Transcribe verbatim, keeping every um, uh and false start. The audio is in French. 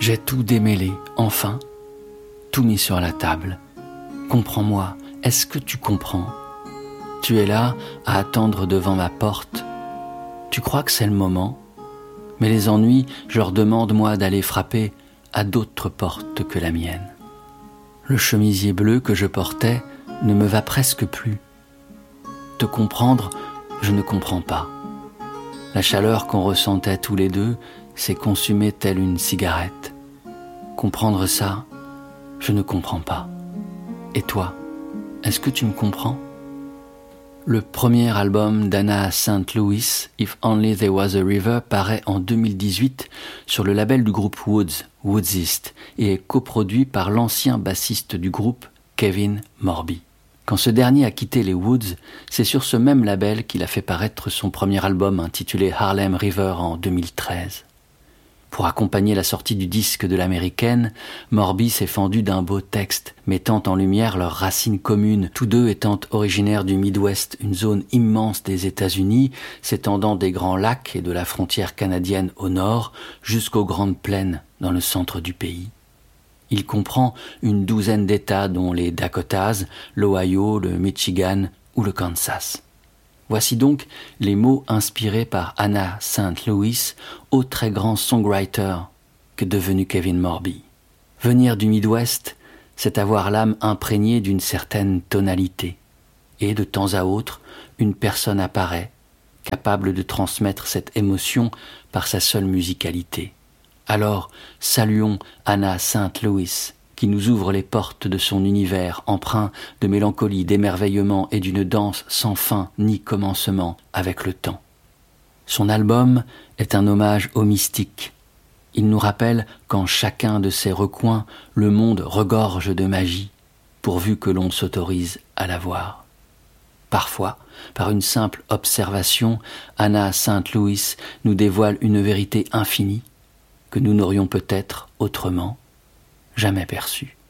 J'ai tout démêlé, enfin, tout mis sur la table. Comprends-moi, est-ce que tu comprends ? Tu es là, à attendre devant ma porte. Tu crois que c'est le moment ? Mais les ennuis, je leur demande, moi, d'aller frapper à d'autres portes que la mienne. Le chemisier bleu que je portais ne me va presque plus. Te comprendre, je ne comprends pas. La chaleur qu'on ressentait tous les deux s'est consumée telle une cigarette. Comprendre ça, je ne comprends pas. Et toi, est-ce que tu me comprends ? Le premier album d'Anna Saint Louis, If Only There Was a River, paraît en deux mille dix-huit sur le label du groupe Woods, Woodsist, et est coproduit par l'ancien bassiste du groupe, Kevin Morby. Quand ce dernier a quitté les Woods, c'est sur ce même label qu'il a fait paraître son premier album intitulé Harlem River en deux mille treize. Pour accompagner la sortie du disque de l'américaine, Morby s'est fendu d'un beau texte, mettant en lumière leurs racines communes, tous deux étant originaires du Midwest, une zone immense des États-Unis, s'étendant des Grands Lacs et de la frontière canadienne au nord, jusqu'aux Grandes Plaines dans le centre du pays. Il comprend une douzaine d'États dont les Dakotas, l'Ohio, le Michigan ou le Kansas. Voici donc les mots inspirés par Anna Saint Louis au très grand songwriter qu'est devenu Kevin Morby. Venir du Midwest, c'est avoir l'âme imprégnée d'une certaine tonalité. Et de temps à autre, une personne apparaît, capable de transmettre cette émotion par sa seule musicalité. Alors, saluons Anna Saint Louis, qui nous ouvre les portes de son univers empreint de mélancolie, d'émerveillement et d'une danse sans fin ni commencement avec le temps. Son album est un hommage au mystique. Il nous rappelle qu'en chacun de ses recoins, le monde regorge de magie, pourvu que l'on s'autorise à la voir. Parfois, par une simple observation, Anna Saint Louis nous dévoile une vérité infinie que nous n'aurions peut-être autrement jamais perçue.